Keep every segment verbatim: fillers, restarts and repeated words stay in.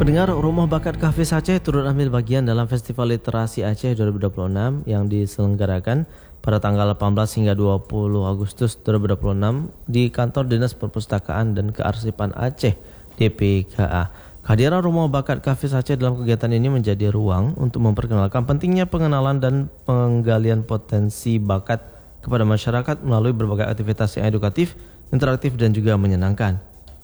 Pendengar, Rumah Bakat Kafiz Aceh turut ambil bagian dalam Festival Literasi Aceh dua ribu dua puluh enam yang diselenggarakan pada tanggal delapan belas hingga dua puluh Agustus dua ribu dua puluh enam di Kantor Dinas Perpustakaan dan Kearsipan Aceh D P K A. Kehadiran Rumah Bakat Kafiz Aceh dalam kegiatan ini menjadi ruang untuk memperkenalkan pentingnya pengenalan dan penggalian potensi bakat kepada masyarakat melalui berbagai aktivitas yang edukatif, interaktif dan juga menyenangkan.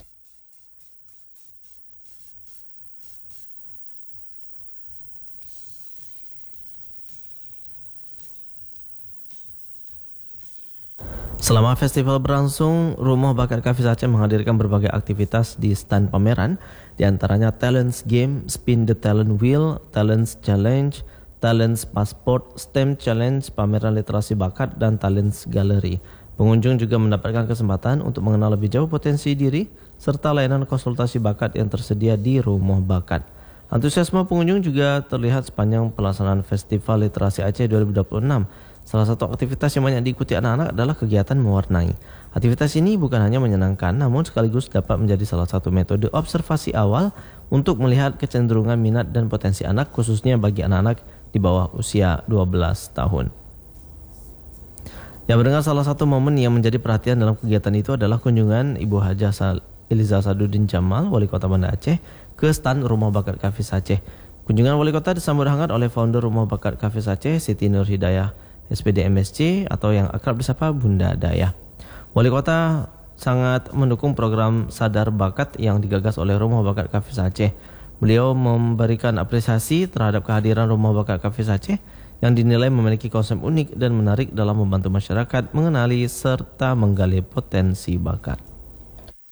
Selama festival berlangsung, Rumah Bakat Kafiz Aceh menghadirkan berbagai aktivitas di stand pameran, di antaranya Talents Game, Spin the Talent Wheel, Talents Challenge, Talents Passport, STEM Challenge, pameran literasi bakat, dan Talents Gallery. Pengunjung juga mendapatkan kesempatan untuk mengenal lebih jauh potensi diri, serta layanan konsultasi bakat yang tersedia di Rumah Bakat. Antusiasme pengunjung juga terlihat sepanjang pelaksanaan Festival Literasi Aceh dua ribu dua puluh enam. Salah satu aktivitas yang banyak diikuti anak-anak adalah kegiatan mewarnai. Aktivitas ini bukan hanya menyenangkan, namun sekaligus dapat menjadi salah satu metode observasi awal untuk melihat kecenderungan minat dan potensi anak, khususnya bagi anak-anak di bawah usia dua belas tahun. Ya, mendengar salah satu momen yang menjadi perhatian dalam kegiatan itu adalah kunjungan Ibu Hajah Eliza Saduddin Jamal, Wali Kota Banda Aceh, ke stand Rumah Bakat Kafiz Aceh. Kunjungan Wali Kota disambut hangat oleh founder Rumah Bakat Kafiz Aceh, Siti Nur Hidayah S P D M S C atau yang akrab disapa Bunda Dayah. Wali Kota sangat mendukung program Sadar Bakat yang digagas oleh Rumah Bakat Kafiz Aceh. Beliau memberikan apresiasi terhadap kehadiran Rumah Bakat Kafiz Aceh yang dinilai memiliki konsep unik dan menarik dalam membantu masyarakat mengenali serta menggali potensi bakat.